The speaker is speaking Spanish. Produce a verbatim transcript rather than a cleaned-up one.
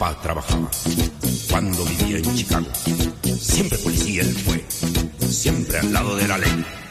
papá trabajaba cuando vivía en Chicago. Siempre policía él fue, siempre al lado de la ley.